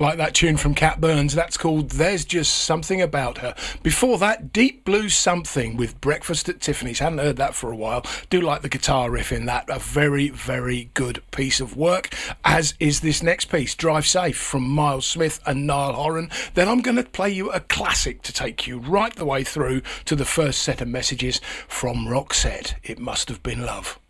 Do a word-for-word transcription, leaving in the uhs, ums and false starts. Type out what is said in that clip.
Like that tune from Cat Burns, that's called There's Just Something About Her. Before that, Deep Blue Something with Breakfast at Tiffany's. Hadn't heard that for a while. Do like the guitar riff in that. A very, very good piece of work, as is this next piece, Drive Safe, from Miles Smith and Niall Horan. Then I'm going to play you a classic to take you right the way through to the first set of messages from Roxette. It Must Have Been Love.